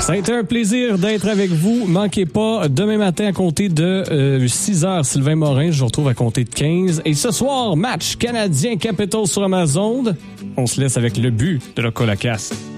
Ça a été un plaisir d'être avec vous. Manquez pas, demain matin à compter de 6h, Sylvain Morin. Je vous retrouve à compter de 15. Et ce soir, match canadien Capitals sur Amazon. On se laisse avec le but de la Colacasse.